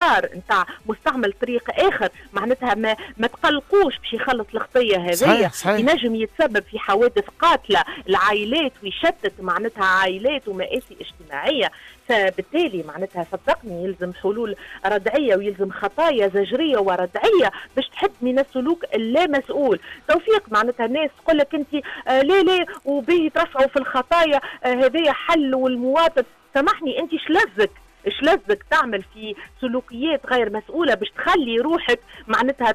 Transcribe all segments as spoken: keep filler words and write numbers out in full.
اختيار نتاع مستعمل طريق اخر معناتها ما, ما تقلقوش باش يخلص الخطيه هذه، ينجم يتسبب في حوادث قاتله العائلات ويشتت معناتها عائلات ومآسي اجتماعيه. فبالتالي معناتها صدقني يلزم حلول ردعيه ويلزم خطايا زجريه وردعيه باش تحد من السلوك اللا مسؤول. توفيق معناتها الناس تقول لك انت آه لا لا وبيه ترفعوا في الخطايا آه هذايا حل والمواطن. سامحني انت شلزك ايش لازمك تعمل في سلوكيات غير مسؤوله باش تخلي روحك معناتها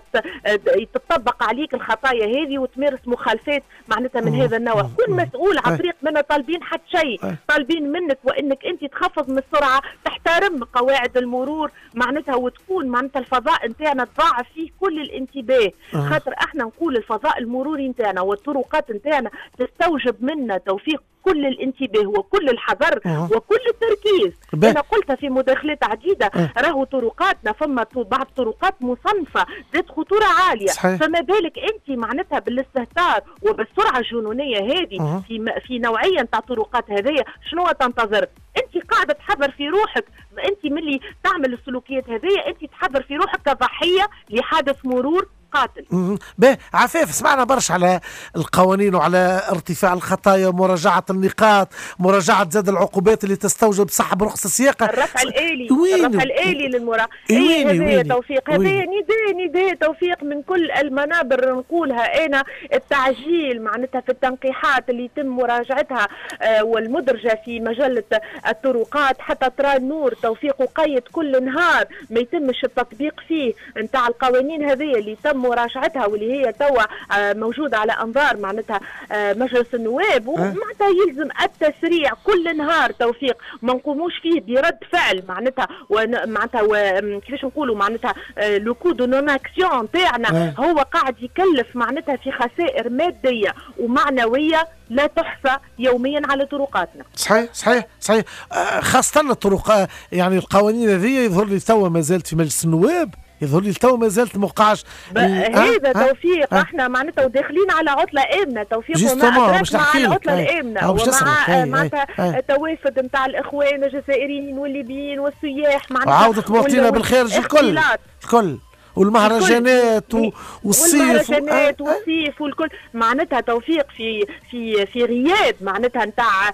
تطبق عليك الخطايا هذه وتمارس مخالفات معناتها من هذا النوع. كن مسؤول على طريق منا طالبين حتى شيء، طالبين منك وانك انت تخفض من السرعه، تحترم قواعد المرور معناتها وتكون معناتها الفضاء نتاعنا تضاعف فيه كل الانتباه. خاطر احنا نقول الفضاء المروري نتاعنا والطرقات نتاعنا تستوجب منا توفيق كل الانتباه وكل الحذر أه. وكل التركيز. ب... انا قلت في مداخلات عديده أه. راهو طرقاتنا فما بعض طرقات مصنفه ذات خطوره عاليه، صحيح. فما بالك انت معناتها بالاستهتار وبالسرعه الجنونيه هذه أه. في م... في نوعيه نتاع طرقات هذه شنو تنتظر؟ انت قاعده تحضر في روحك، انت ملي تعمل السلوكيات هذه انت تحضر في روحك كضحيه لحادث مرور قاتل. باهي عفاف، سمعنا برشا على القوانين وعلى ارتفاع الخطايا ومراجعة النقاط، مراجعة زاد العقوبات اللي تستوجب سحب رخصة السياقة، الرفع الآلي الرفع الآلي للمراجعة. ايه هذا توفيق، هذا نداء نداء توفيق من كل المنابر نقولها انا. التعجيل معناتها في التنقيحات اللي يتم مراجعتها آه والمدرجة في مجلة الطرقات حتى ترى النور توفيق وقيد كل نهار ما يتمش التطبيق فيه نتاع القوانين هذه اللي تم مراجعتها واللي هي توا موجوده على انظار معناتها مجلس النواب. ومعناتها يلزم التسريع كل نهار توفيق، ما نقوموش فيه برد فعل معناتها معناتها كيفاش نقولوا معناتها لو كو دو نون اكسيون تاعنا هو قاعد يكلف معناتها في خسائر ماديه ومعنويه لا تحصى يوميا على طرقاتنا. صحيح صحيح صحيح، خاصه الطرق يعني القوانين هذه يظهر لي توا ما زالت في مجلس النواب، يظهر لي تو ما زالت موقعش هذا توفيق. احنا معناتها وداخلين على عطله امنه توفيق وما ادراك مع العطله الامنه ومع معناتها توافد نتاع الاخوان الجزائريين والليبيين والسياح معناتها وعوده مواطنينا بالخارج الكل الكل والمهرجانات والصيف والمهرجانات والصيف والكل معناتها توفيق في في في غياب معناتها نتاع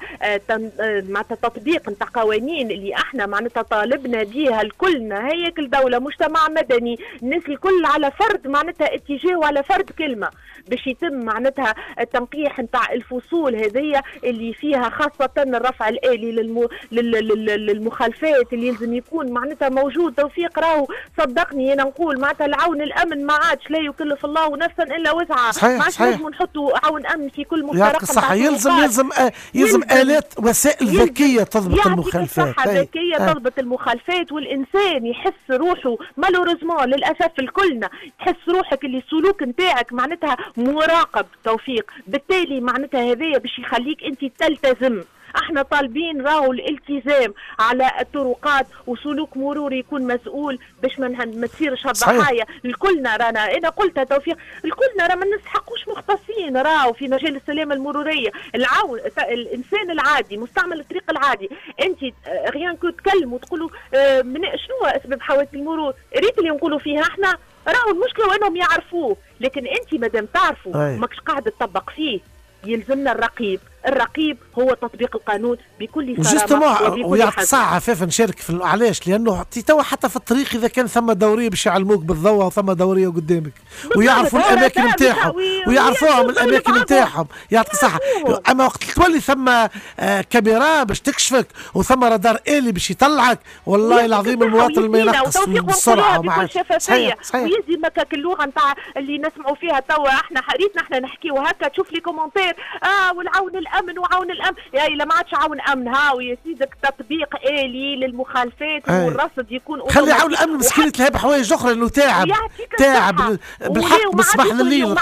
معناتها تطبيق نتاع قوانين اللي احنا معناتها طالبنا بها الكلنا هيكل دوله مجتمع مدني الناس الكل على فرد معناتها اتجاه وعلى فرد كلمه باش يتم معناتها التنقيح نتاع الفصول هذيا اللي فيها خاصه الرفع الآلي للم... للمخالفات اللي يلزم يكون معناتها موجود. توفيق راهو صدقني انا نقول معناتها العون الامن ما عادش لا يكلف الله نفسا الا وسعها، ما عادش لازم نحطوا عون امن في كل مفترق صح. يلزم يلزم آه يلزم الات وسائل ذكيه تضبط المخالفات، صح ذكيه آه. تضبط المخالفات والانسان يحس روحه مالوريزمون للاسف الكلنا تحس روحك اللي السلوك نتاعك معناتها مراقب توفيق. بالتالي معناتها هذايا باش يخليك انت تلتزم. احنا طالبين راهو الالتزام على الطرقات وسلوك مروري يكون مسؤول باش ما تصيرش الضحايا. الكلنا رانا انا قلتها توفيق الكلنا راه ما نسحقوش مختصين راهو في مجال السلامه المروريه. العون الانسان العادي مستعمل الطريق العادي انت غيان كو تكلموا تقولوا اه شنو اسباب حوادث المرور ريت اللي نقولوا فيها احنا راهو المشكله وانهم يعرفوه، لكن انت مادام تعرفوا ماكش قاعد تطبق فيه يلزمنا الرقيب. الرقيب هو تطبيق القانون بكل صرامه ويعطي ساعه عفاف نشارك في علاش لانه توا حتى في الطريق اذا كان ثم دوريه باش يعلموك بالضوء وثم دوريه قدامك ويعرفوا الاماكن نتاعهم ويعرفوهم الاماكن نتاعهم يعطي صحه. اما وقت تولي ثم آه كاميرا باش تكشفك وثم رادار آلي باش يطلعك والله العظيم المواطن ما ينقص بالسرعه بكل شفافيه ويلزمك اللغه نتاع اللي نسمعوا فيها توا احنا ريتنا احنا نحكيو هكا تشوف لي كومنتير اه والعون الامن وعون الامن يا الا ما عادش عون امن هاو يا سيدك تطبيق آلي للمخالفات والرصد يكون خلي عون الامن مسكين تلعب حوايج اخرى انه تاعب تاعب بالحق من الصباح لليل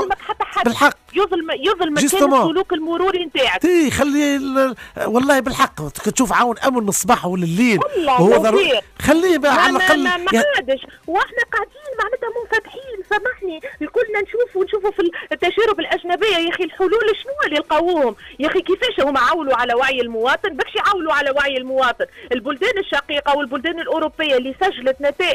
بالحق يظلم يظلم كان السلوك المروري نتاعك تي خلي والله بالحق تشوف عون امن من الصباح ولليل وهو ضروري خليه بقى على الاقل ما عادش واحنا قاعدين معناتها منفتحين. سامحني الكلنا نشوفوا ونشوفوا في التجارب الاجنبيه يا اخي الحلول شنو اللي لقاوهم يا اخي كيفاش هم عاولوا على وعي المواطن باش يعاولوا على وعي المواطن. البلدان الشقيقه والبلدان الاوروبيه اللي سجلت نتائج